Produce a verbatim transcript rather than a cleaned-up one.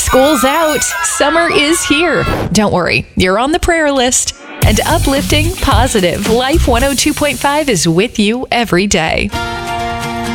School's out. Summer is here. Don't worry, you're on the prayer list. And uplifting, positive, Life one oh two point five is with you every day.